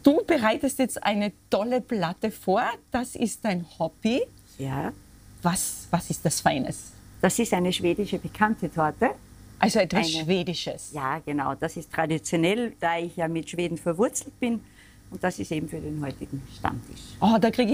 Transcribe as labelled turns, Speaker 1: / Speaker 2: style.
Speaker 1: Du bereitest jetzt eine tolle Platte vor. Das ist dein Hobby.
Speaker 2: Ja,
Speaker 1: Was ist das Feines?
Speaker 2: das ist eine schwedische bekannte Torte.
Speaker 1: Also etwas
Speaker 2: Eine-
Speaker 1: Schwedisches.
Speaker 2: Ja, genau, das ist traditionell, da ich ja mit Schweden verwurzelt bin. Und das ist eben für den heutigen Stammtisch.
Speaker 1: Oh, da kriege